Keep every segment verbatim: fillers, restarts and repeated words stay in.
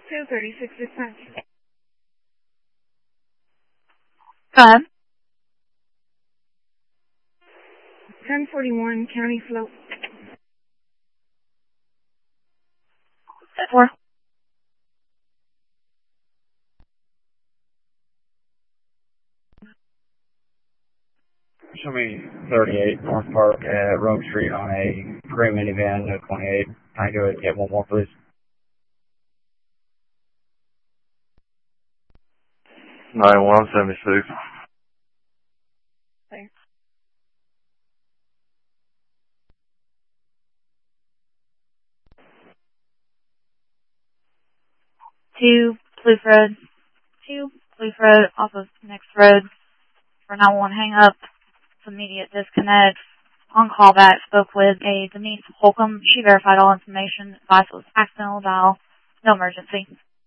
two thirty-six dispatch. Go ahead. ten forty-one County Float. Set four. Show me thirty-eight North Park at Rome Street on a gray minivan, no twenty-eight. Can I go ahead and get one more, please? nine one seventy-six. Thanks. Two, Plouffe Road. Two, Plouffe Road, off of next road. For nine one hang up. Immediate disconnect. On callback, spoke with a Denise Holcomb. She verified all information. Advice was accidental dial. No emergency.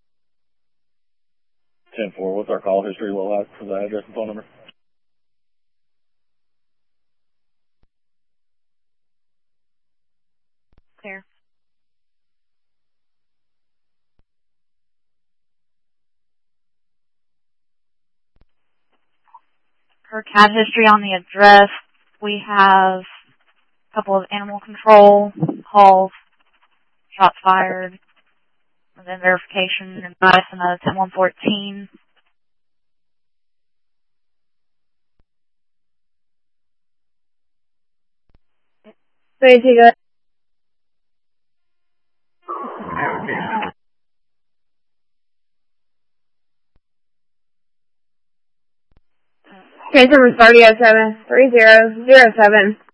ten four, what's our call history look like for the address and phone number? Clear. Her C A D history on the address. We have a couple of animal control calls, shots fired, and then verification and advice in a ten one fourteen. Ready to go. Case number thirty oh seven three zero zero seven.